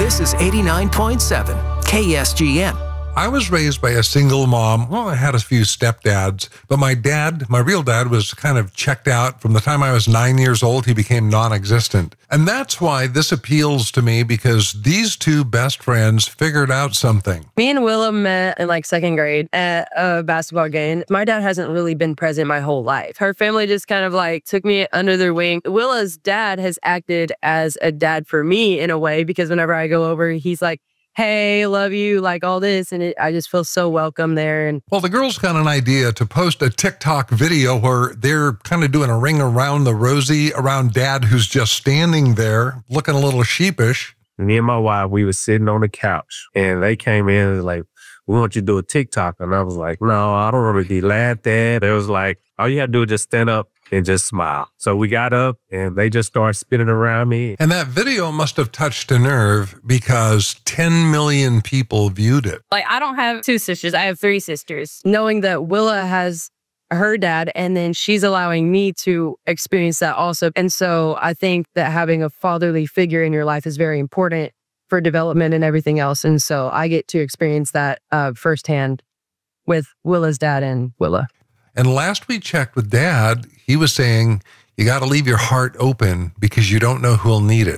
This is 89.7 KSGN. I was raised by a single mom. Well, I had a few stepdads, but my dad, my real dad, was kind of checked out. From the time I was 9 years old, he became non-existent. And that's why this appeals to me, because these two best friends figured out something. Me and Willa met in like second grade at a basketball game. My dad hasn't really been present my whole life. Her family just kind of like took me under their wing. Willa's dad has acted as a dad for me in a way, because whenever I go over, he's like, hey, love you, like all this. And I just feel so welcome there. And well, the girls got an idea to post a TikTok video where they're kind of doing a ring around the rosy around dad, who's just standing there looking a little sheepish. Me and my wife, we were sitting on the couch and they came in and like, we want you to do a TikTok. And I was like, no, I don't want to be laughed at. It was like, all you have to do is just stand up and just smile. So we got up and they just started spinning around me. And that video must have touched a nerve, because 10 million people viewed it. like, I don't have two sisters. I have three sisters. Knowing that Willa has her dad, and then she's allowing me to experience that also. And so I think that having a fatherly figure in your life is very important for development and everything else. And so I get to experience that firsthand with Willa's dad and Willa. And last we checked with Dad, he was saying, you got to leave your heart open because you don't know who'll need it.